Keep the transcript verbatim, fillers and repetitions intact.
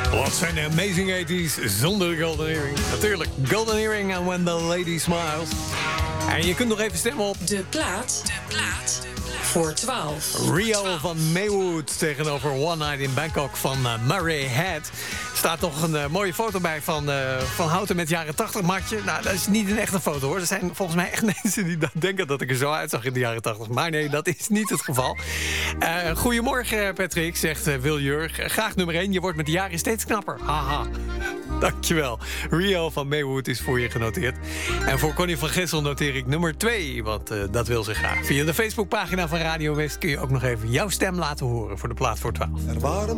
Wat zijn de Amazing eighties zonder de Golden Earring? Natuurlijk, Golden Earring and When the Lady Smiles. En je kunt nog even stemmen op... De plaat, de plaat voor twaalf. Rio van Maywood tegenover One Night in Bangkok van uh, Murray Head. Staat nog een uh, mooie foto bij van, uh, van Houten met jaren tachtig matje. Nou, dat is niet een echte foto hoor. Er zijn volgens mij echt mensen die denken dat ik er zo uitzag in de jaren tachtig. Maar nee, dat is niet het geval. Uh, goedemorgen Patrick, zegt uh, Wil Jurg. Graag nummer één, je wordt met de jaren steeds knapper. Haha. Dankjewel. Rio van Maywood is voor je genoteerd. En voor Connie van Gessel noteer ik nummer twee, want uh, dat wil ze graag. Via de Facebookpagina van Radio West kun je ook nog even jouw stem laten horen voor de plaat voor twaalf. Er waren